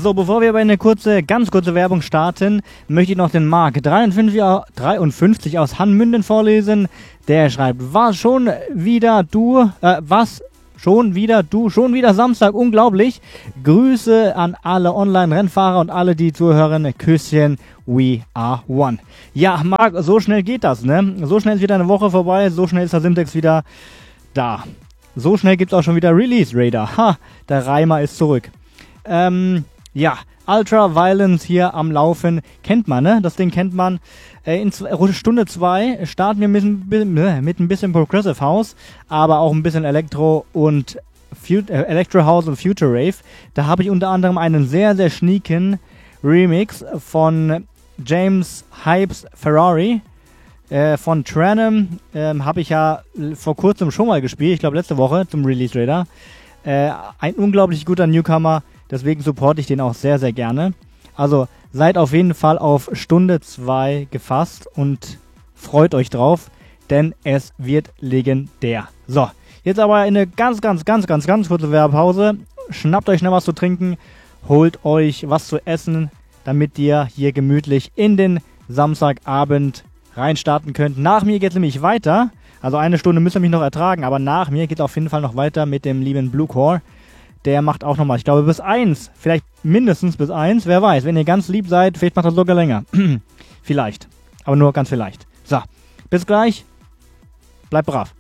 So, bevor wir aber eine ganz kurze Werbung starten, möchte ich noch den Mark 53 aus Hanmünden vorlesen. Der schreibt, schon wieder Samstag, unglaublich. Grüße an alle Online-Rennfahrer und alle, die zuhören. Küsschen, we are one. Ja, Marc, so schnell geht das, ne? So schnell ist wieder eine Woche vorbei, so schnell ist der Simtex wieder da. So schnell gibt's auch schon wieder Release Radar. Ha, der Reimer ist zurück. Ja, Ultra Violence hier am Laufen. Kennt man, ne? Das Ding kennt man. In Stunde 2 starten wir mit ein bisschen Progressive House, aber auch ein bisschen Electro House und Future Rave. Da habe ich unter anderem einen sehr, sehr schnieken Remix von James Hypes Ferrari. Von Tranum habe ich ja vor kurzem schon mal gespielt, ich glaube letzte Woche zum Release Radar. Ein unglaublich guter Newcomer, deswegen supporte ich den auch sehr, sehr gerne. Also seid auf jeden Fall auf Stunde 2 gefasst und freut euch drauf, denn es wird legendär. So, jetzt aber eine ganz kurze Werbepause. Schnappt euch schnell was zu trinken, holt euch was zu essen, damit ihr hier gemütlich in den Samstagabend reinstarten könnt. Nach mir geht es nämlich weiter. Also eine Stunde müsst ihr mich noch ertragen, aber nach mir geht es auf jeden Fall noch weiter mit dem lieben Bluecore. Der macht auch nochmal, ich glaube bis 1, vielleicht mindestens bis 1, wer weiß. Wenn ihr ganz lieb seid, vielleicht macht das sogar länger. Vielleicht, aber nur ganz vielleicht. So, bis gleich. Bleibt brav.